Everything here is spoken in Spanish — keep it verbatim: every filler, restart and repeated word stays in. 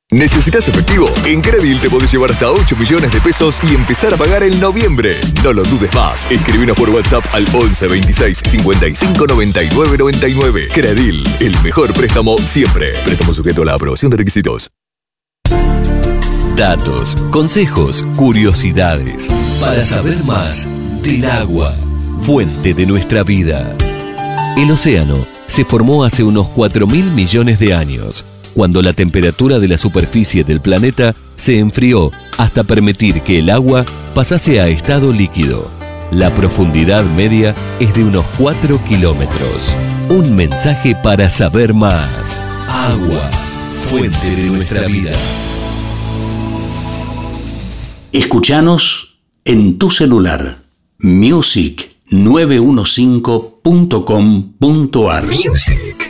¿Necesitas efectivo? En Credil te podés llevar hasta ocho millones de pesos y empezar a pagar en noviembre. No lo dudes más. Escribinos por WhatsApp al once veintiséis cincuenta y cinco noventa y nueve noventa y nueve. Credil, el mejor préstamo siempre. Préstamo sujeto a la aprobación de requisitos. Datos, consejos, curiosidades. Para saber más del agua, fuente de nuestra vida. El océano se formó hace unos cuatro mil millones de años, cuando la temperatura de la superficie del planeta se enfrió hasta permitir que el agua pasase a estado líquido. La profundidad media es de unos cuatro kilómetros. Un mensaje para saber más. Agua, fuente de nuestra vida. Escuchanos en tu celular. music nueve uno cinco punto com punto ar. Music.